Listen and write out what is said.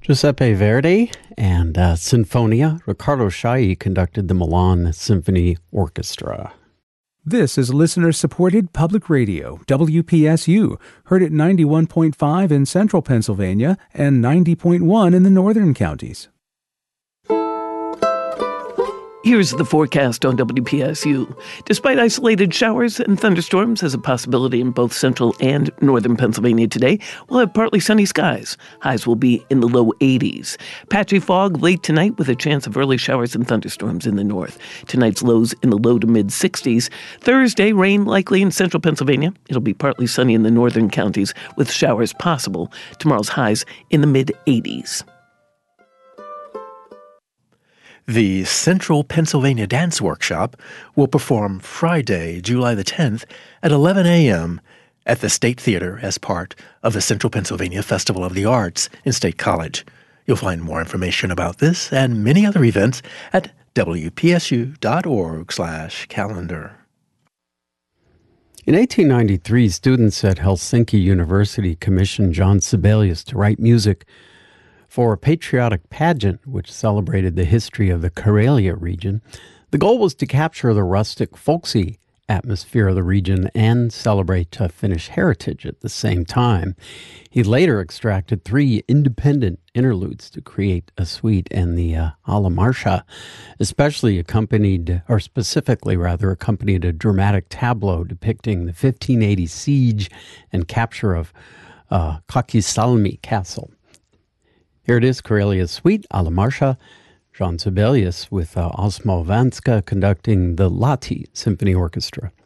Giuseppe Verdi and Sinfonia. Riccardo Chailly conducted the Milan Symphony Orchestra. This is listener-supported public radio, WPSU, heard at 91.5 in central Pennsylvania and 90.1 in the northern counties. Here's the forecast on WPSU. Despite isolated showers and thunderstorms as a possibility in both central and northern Pennsylvania today, we'll have partly sunny skies. Highs will be in the low 80s. Patchy fog late tonight with a chance of early showers and thunderstorms in the north. Tonight's lows in the low to mid 60s. Thursday, rain likely in central Pennsylvania. It'll be partly sunny in the northern counties with showers possible. Tomorrow's highs in the mid 80s. The Central Pennsylvania Dance Workshop will perform Friday, July the 10th at 11 a.m. at the State Theater as part of the Central Pennsylvania Festival of the Arts in State College. You'll find more information about this and many other events at wpsu.org/calendar. In 1893, students at Helsinki University commissioned John Sibelius to write music for a patriotic pageant which celebrated the history of the Karelia region. The goal was to capture the rustic, folksy atmosphere of the region and celebrate Finnish heritage at the same time. He later extracted 3 independent interludes to create a suite, and the Alla Marscia specifically accompanied a dramatic tableau depicting the 1580 siege and capture of Kakisalmi Castle. Here it is, Karelia's Suite, Alla Marscia, John Sibelius with Osmo Vanska conducting the Lahti Symphony Orchestra.